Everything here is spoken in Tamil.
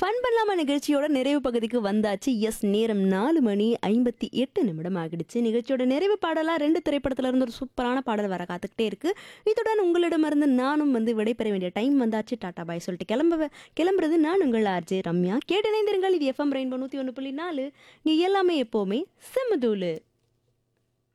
ஃபன் பண்ணலாமா நிகழ்ச்சியோட நிறைவு பகுதிக்கு வந்தாச்சு. எஸ், நேரம் 4:58 ஆகிடுச்சு. நிகழ்ச்சியோட நிறைவு பாடலா 2 திரைப்படத்துல இருந்து ஒரு சூப்பரான பாடல் வர காத்துக்கிட்டே இருக்கு. இத்துடன் உங்களிடமிருந்து நானும் விடைபெற வேண்டிய டைம் வந்தாச்சு. டாடா பாய் சொல்லிட்டு கிளம்புறது நான் உங்கள் ஆர்ஜே ரம்யா. கேட்டு இணைந்திருங்கள். இது எஃப்எம் ரெயின்போ 101.4. இங்க எல்லாமே எப்பவுமே செம்மதூளு.